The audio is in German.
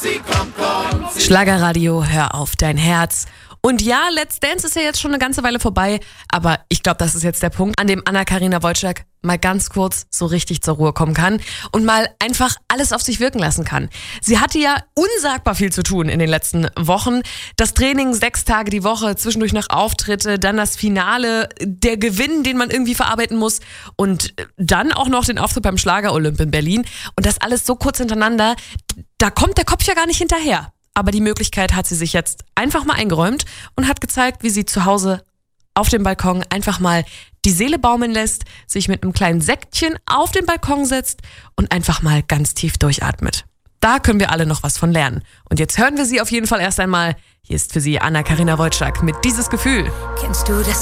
Schlagerradio, hör auf dein Herz. Und ja, Let's Dance ist ja jetzt schon eine ganze Weile vorbei, aber ich glaube, das ist jetzt der Punkt, an dem Anna-Karina Wojcik mal ganz kurz so richtig zur Ruhe kommen kann und mal einfach alles auf sich wirken lassen kann. Sie hatte ja unsagbar viel zu tun in den letzten Wochen. Das Training 6 Tage die Woche, zwischendurch noch Auftritte, dann das Finale, der Gewinn, den man irgendwie verarbeiten muss und dann auch noch den Auftritt beim Schlager-Olymp in Berlin. Und das alles so kurz hintereinander, da kommt der Kopf ja gar nicht hinterher. Aber die Möglichkeit hat sie sich jetzt einfach mal eingeräumt und hat gezeigt, wie sie zu Hause auf dem Balkon einfach mal die Seele baumeln lässt, sich mit einem kleinen Säckchen auf den Balkon setzt und einfach mal ganz tief durchatmet. Da können wir alle noch was von lernen. Und jetzt hören wir sie auf jeden Fall erst einmal. Hier ist für Sie Anna-Karina Wojcik mit Dieses Gefühl. Kennst du das